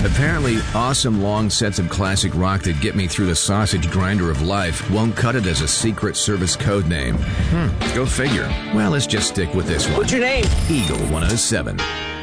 Apparently, awesome long sets of classic rock that get me through the sausage grinder of life won't cut it as a Secret Service code name. Go figure. Well, let's just stick with this one. What's your name? Eagle 107.